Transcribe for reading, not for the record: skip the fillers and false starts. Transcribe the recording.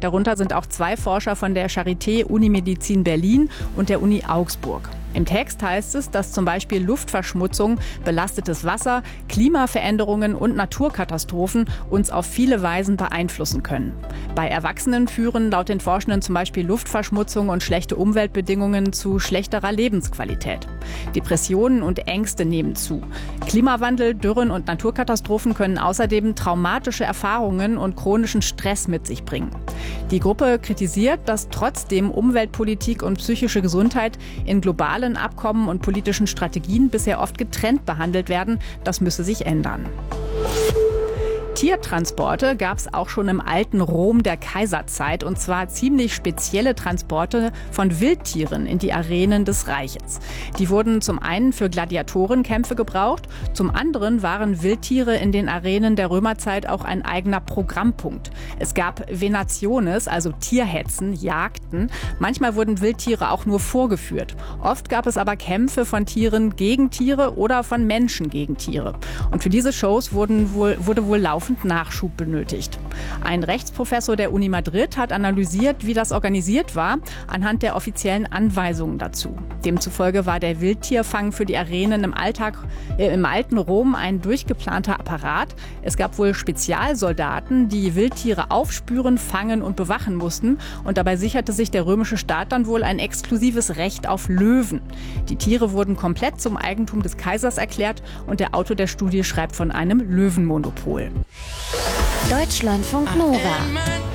Darunter sind auch 2 Forscher von der Charité Unimedizin Berlin und der Uni Augsburg. Im Text heißt es, dass zum Beispiel Luftverschmutzung, belastetes Wasser, Klimaveränderungen und Naturkatastrophen uns auf viele Weisen beeinflussen können. Bei Erwachsenen führen laut den Forschenden zum Beispiel Luftverschmutzung und schlechte Umweltbedingungen zu schlechterer Lebensqualität. Depressionen und Ängste nehmen zu. Klimawandel, Dürren und Naturkatastrophen können außerdem traumatische Erfahrungen und chronischen Stress mit sich bringen. Die Gruppe kritisiert, dass trotzdem Umweltpolitik und psychische Gesundheit in globalen Abkommen und politischen Strategien bisher oft getrennt behandelt werden. Das müsse sich ändern. Tiertransporte gab es auch schon im alten Rom der Kaiserzeit, und zwar ziemlich spezielle Transporte von Wildtieren in die Arenen des Reiches. Die wurden zum einen für Gladiatorenkämpfe gebraucht, zum anderen waren Wildtiere in den Arenen der Römerzeit auch ein eigener Programmpunkt. Es gab Venationes, also Tierhetzen, Jagden. Manchmal wurden Wildtiere auch nur vorgeführt. Oft gab es aber Kämpfe von Tieren gegen Tiere oder von Menschen gegen Tiere. Und für diese Shows wurde wohl laufend Nachschub benötigt. Ein Rechtsprofessor der Uni Madrid hat analysiert, wie das organisiert war, anhand der offiziellen Anweisungen dazu. Demzufolge war der Wildtierfang für die Arenen im alten Rom ein durchgeplanter Apparat. Es gab wohl Spezialsoldaten, die Wildtiere aufspüren, fangen und bewachen mussten. Und dabei sicherte sich der römische Staat dann wohl ein exklusives Recht auf Löwen. Die Tiere wurden komplett zum Eigentum des Kaisers erklärt und der Autor der Studie schreibt von einem Löwenmonopol. Deutschlandfunk Nova